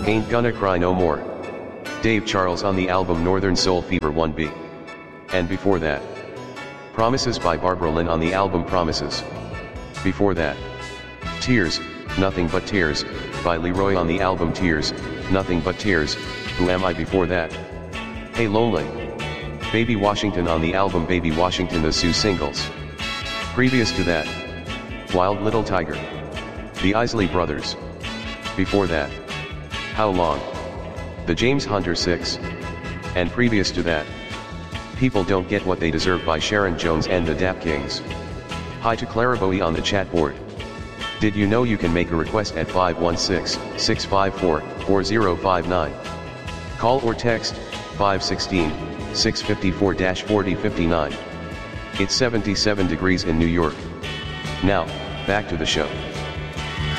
Ain't Gonna Cry No More. Dave Charles on the album Northern Soul Fever 1B. And before that, Promises by Barbara Lynn on the album Promises. Before that, Tears, Nothing But Tears, by Leroy on the album Tears, Nothing But Tears, Who Am I before that? Hey Lonely. Baby Washington on the album Baby Washington, the Sue singles. Previous to that, Wild Little Tiger. The Isley Brothers. Before that, How Long? The James Hunter 6. And previous to that, People Don't Get What They Deserve by Sharon Jones and the Dap Kings. Hi to Clara Bowie on the chat board. Did you know you can make a request at 516-654-4059? Call or text 516-654-4059. It's 77 degrees in New York. Now, back to the show.